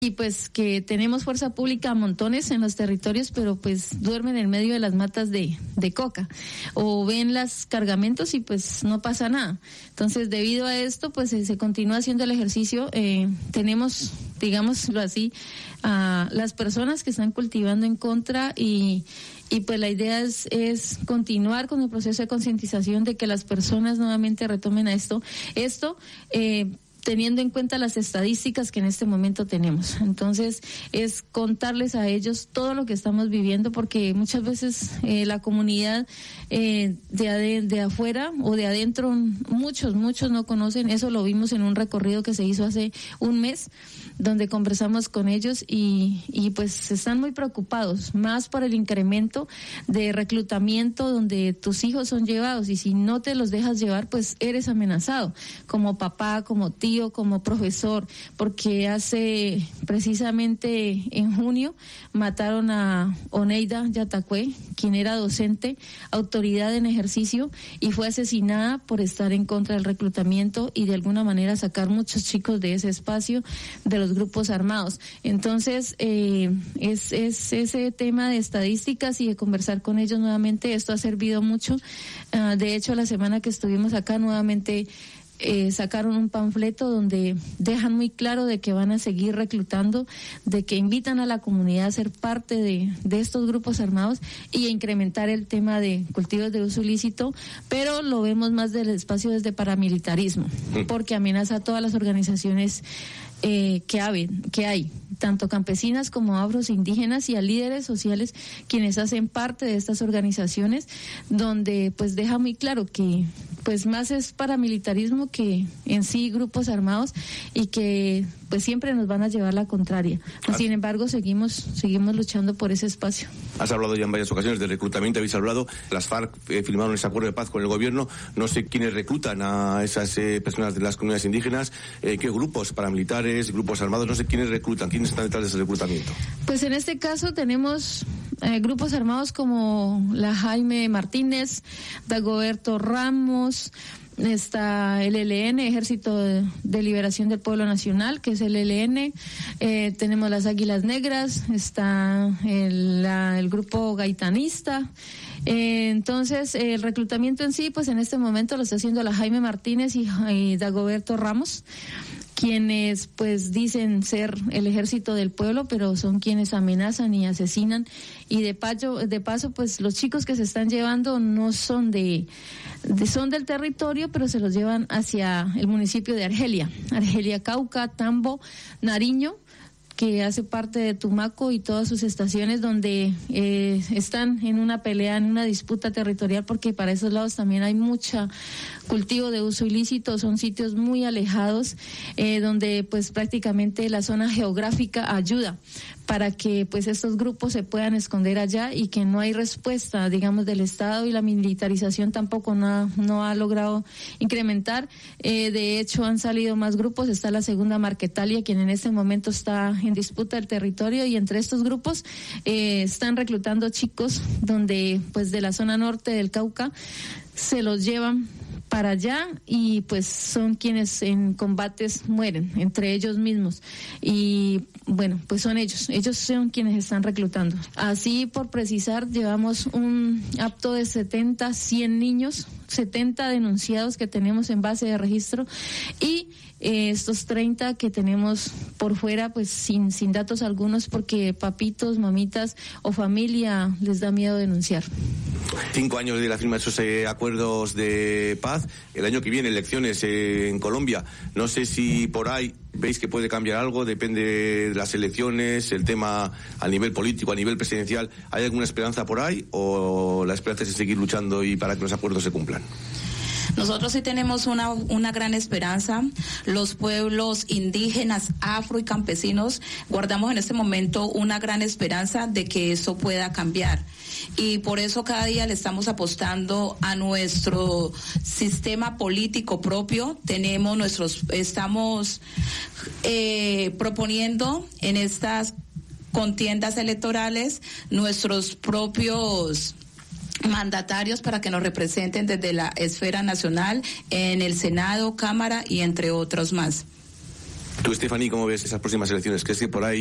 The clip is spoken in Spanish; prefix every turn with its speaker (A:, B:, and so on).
A: y pues que tenemos fuerza pública a montones en los territorios, pero pues duermen en medio de las matas de coca, o ven los cargamentos y pues no pasa nada. Entonces, debido a esto, pues se continúa haciendo el ejercicio. Tenemos, digámoslo así, a las personas que están cultivando en contra y pues la idea es continuar con el proceso de concientización de que las personas nuevamente retomen a esto, teniendo en cuenta las estadísticas que en este momento tenemos. Entonces, es contarles a ellos todo lo que estamos viviendo, porque muchas veces la comunidad de afuera o de adentro, muchos no conocen. Eso lo vimos en un recorrido que se hizo hace un mes, donde conversamos con ellos y pues están muy preocupados, más por el incremento de reclutamiento donde tus hijos son llevados, y si no te los dejas llevar, pues eres amenazado, como papá, como tío, como profesor, porque hace precisamente en junio mataron a Oneida Yatacue, quien era docente, autoridad en ejercicio, y fue asesinada por estar en contra del reclutamiento y de alguna manera sacar muchos chicos de ese espacio de los grupos armados. Entonces, es ese tema de estadísticas y de conversar con ellos nuevamente. Esto ha servido mucho. De hecho, la semana que estuvimos acá nuevamente sacaron un panfleto donde dejan muy claro de que van a seguir reclutando, de que invitan a la comunidad a ser parte de estos grupos armados y a incrementar el tema de cultivos de uso ilícito, pero lo vemos más del espacio desde paramilitarismo, porque amenaza a todas las organizaciones que hay, tanto campesinas como afros, indígenas, y a líderes sociales quienes hacen parte de estas organizaciones, donde pues deja muy claro que pues más es paramilitarismo que en sí grupos armados, y que pues siempre nos van a llevar la contraria. Sin embargo, seguimos luchando por ese espacio.
B: Has hablado ya en varias ocasiones del reclutamiento, habéis hablado, las FARC firmaron ese acuerdo de paz con el gobierno, no sé quiénes reclutan a esas personas de las comunidades indígenas, qué grupos paramilitares, grupos armados, no sé quiénes reclutan, quiénes están detrás de ese reclutamiento.
A: Pues en este caso tenemos grupos armados como la Jaime Martínez, Dagoberto Ramos, está el ELN, Ejército de Liberación del Pueblo Nacional, que es el ELN, tenemos las Águilas Negras, está el grupo gaitanista. Entonces, el reclutamiento en sí, pues en este momento lo está haciendo la Jaime Martínez y Dagoberto Ramos, quienes pues dicen ser el ejército del pueblo, pero son quienes amenazan y asesinan, y de paso pues los chicos que se están llevando no son son del territorio, pero se los llevan hacia el municipio de Argelia, Cauca, Tambo, Nariño, que hace parte de Tumaco y todas sus estaciones, donde están en una pelea, en una disputa territorial, porque para esos lados también hay mucha cultivo de uso ilícito, son sitios muy alejados, donde pues prácticamente la zona geográfica ayuda para que pues estos grupos se puedan esconder allá, y que no hay respuesta, digamos, del Estado, y la militarización tampoco no ha logrado incrementar. De hecho, han salido más grupos, está la segunda Marquetalia, quien en este momento está en disputa del territorio, y entre estos grupos están reclutando chicos donde pues de la zona norte del Cauca se los llevan para allá, y pues son quienes en combates mueren entre ellos mismos, y bueno, pues son ellos son quienes están reclutando. Así, por precisar, llevamos un apto de 100 niños, 70 denunciados que tenemos en base de registro, y estos 30 que tenemos por fuera, pues sin datos algunos, porque papitos, mamitas o familia les da miedo denunciar.
B: 5 años de la firma de esos acuerdos de paz, el año que viene elecciones en Colombia, no sé si por ahí veis que puede cambiar algo, depende de las elecciones, el tema a nivel político, a nivel presidencial, ¿hay alguna esperanza por ahí, o la esperanza es seguir luchando y para que los acuerdos se cumplan?
C: Nosotros sí tenemos una gran esperanza. Los pueblos indígenas, afro y campesinos guardamos en este momento una gran esperanza de que eso pueda cambiar. Y por eso cada día le estamos apostando a nuestro sistema político propio. Estamos proponiendo en estas contiendas electorales nuestros propios mandatarios para que nos representen desde la esfera nacional, en el Senado, Cámara y entre otros más.
B: Tú, Stephanie, ¿cómo ves esas próximas elecciones? ¿Crees que por ahí